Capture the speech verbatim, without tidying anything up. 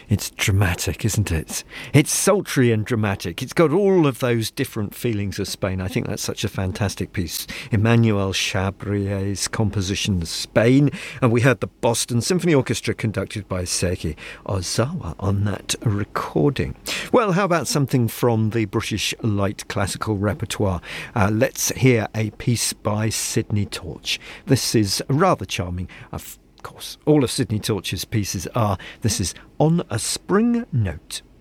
It's dramatic, isn't it? It's sultry and dramatic. It's got all of those different feelings of Spain. I think that's such a fantastic piece. Emmanuel Chabrier's composition, Spain. And we heard the Boston Symphony Orchestra conducted by Seiji Ozawa on that recording. Well, how about something from the British light classical repertoire? Uh, let's hear a piece by Sidney Torch. This is rather charming. Of course, all of Sidney Torch's pieces are. This is On a Spring Note.